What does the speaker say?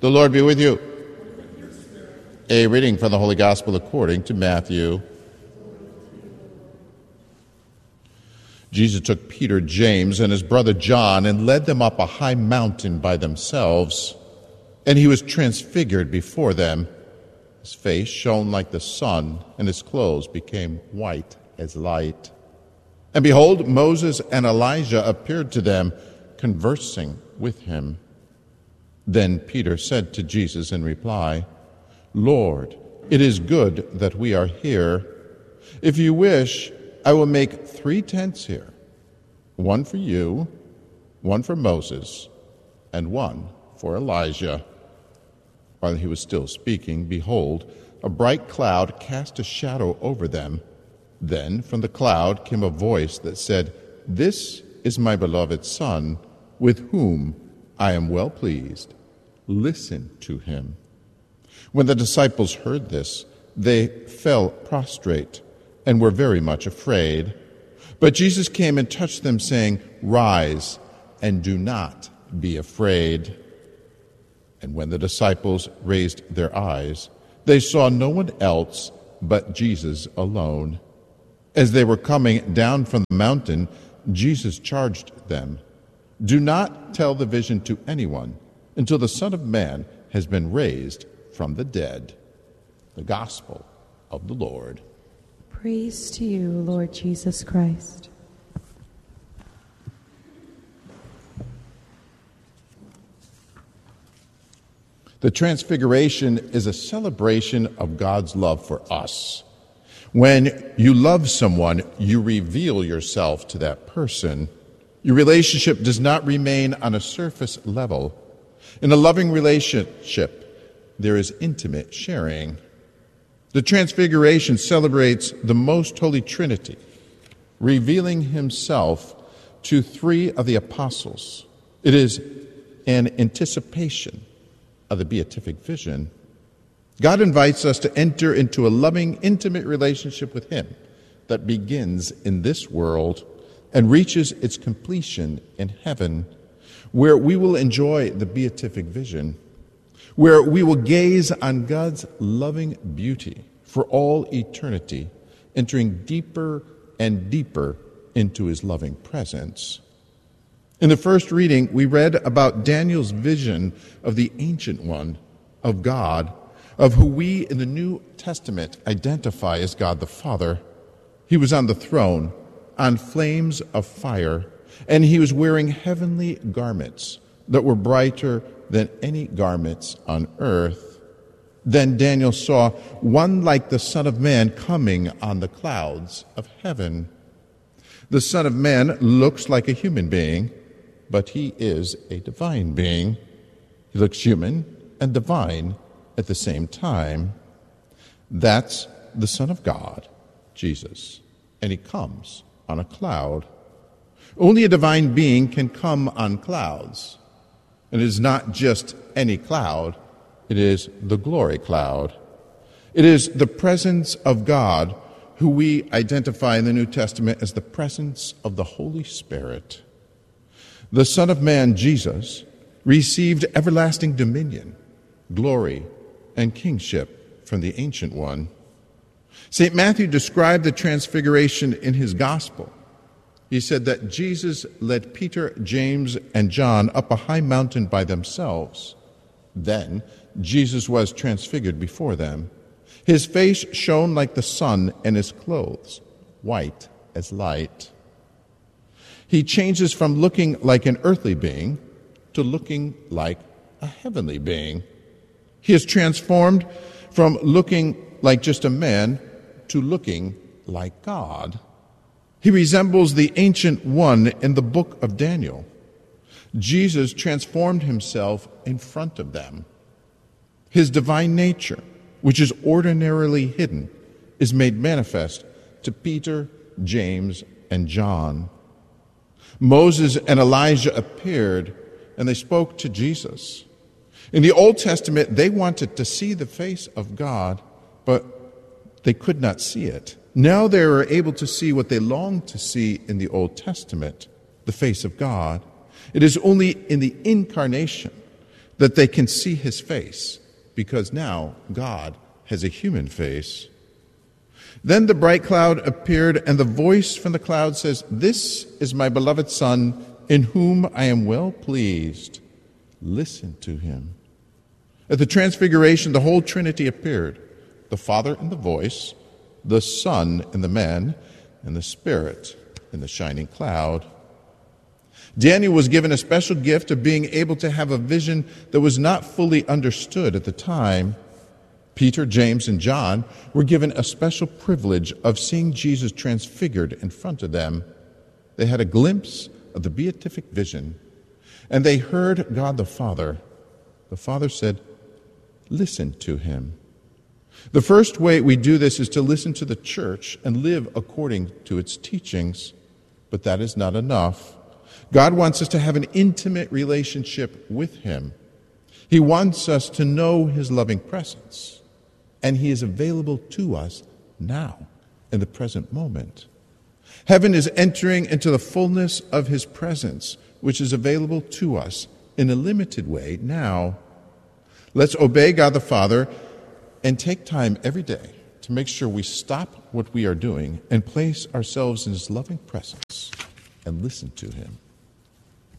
The Lord be with you. A reading from the Holy Gospel according to Matthew. Jesus took Peter, James, and his brother John and led them up a high mountain by themselves. And he was transfigured before them. His face shone like the sun, and his clothes became white as light. And behold, Moses and Elijah appeared to them, conversing with him. Then Peter said to Jesus in reply, Lord, it is good that we are here. If you wish, I will make 3 tents here, one for you, one for Moses, and one for Elijah. While he was still speaking, behold, a bright cloud cast a shadow over them. Then from the cloud came a voice that said, This is my beloved Son, with whom I am well pleased. Listen to him. When the disciples heard this, they fell prostrate and were very much afraid. But Jesus came and touched them, saying, Rise, and do not be afraid. And when the disciples raised their eyes, they saw no one else but Jesus alone. As they were coming down from the mountain, Jesus charged them, Do not tell the vision to anyone until the Son of Man has been raised from the dead. The Gospel of the Lord. Praise to you, Lord Jesus Christ. The Transfiguration is a celebration of God's love for us. When you love someone, you reveal yourself to that person. Your relationship does not remain on a surface level. In a loving relationship, there is intimate sharing. The Transfiguration celebrates the Most Holy Trinity, revealing himself to 3 of the apostles. It is an anticipation of the beatific vision. God invites us to enter into a loving, intimate relationship with him that begins in this world and reaches its completion in heaven, where we will enjoy the beatific vision, where we will gaze on God's loving beauty for all eternity, entering deeper and deeper into his loving presence. In the first reading, we read about Daniel's vision of the Ancient One, of God, of who we in the New Testament identify as God the Father. He was on the throne, on flames of fire, and he was wearing heavenly garments that were brighter than any garments on earth. Then Daniel saw one like the Son of Man coming on the clouds of heaven. The Son of Man looks like a human being, but he is a divine being. He looks human and divine at the same time. That's the Son of God, Jesus, and he comes on a cloud. Only a divine being can come on clouds. And it is not just any cloud, it is the glory cloud. It is the presence of God, who we identify in the New Testament as the presence of the Holy Spirit. The Son of Man, Jesus, received everlasting dominion, glory, and kingship from the Ancient One. St. Matthew described the Transfiguration in his Gospel. He said that Jesus led Peter, James, and John up a high mountain by themselves. Then Jesus was transfigured before them. His face shone like the sun, and his clothes white as light. He changes from looking like an earthly being to looking like a heavenly being. He is transformed from looking like just a man to looking like God. He resembles the Ancient One in the book of Daniel. Jesus transformed himself in front of them. His divine nature, which is ordinarily hidden, is made manifest to Peter, James, and John. Moses and Elijah appeared, and they spoke to Jesus. In the Old Testament, they wanted to see the face of God, but they could not see it. Now they are able to see what they longed to see in the Old Testament, the face of God. It is only in the incarnation that they can see his face, because now God has a human face. Then the bright cloud appeared, and the voice from the cloud says, "This is my beloved Son, in whom I am well pleased. Listen to him." At the Transfiguration, the whole Trinity appeared, the Father in the voice, the Son in the man, and the Spirit in the shining cloud. Daniel was given a special gift of being able to have a vision that was not fully understood at the time. Peter, James, and John were given a special privilege of seeing Jesus transfigured in front of them. They had a glimpse of the beatific vision, and they heard God the Father. The Father said, "Listen to him." The first way we do this is to listen to the church and live according to its teachings, but that is not enough. God wants us to have an intimate relationship with him. He wants us to know his loving presence, and he is available to us now, in the present moment. Heaven is entering into the fullness of his presence, which is available to us in a limited way now. Let's obey God the Father and take time every day to make sure we stop what we are doing and place ourselves in his loving presence and listen to him.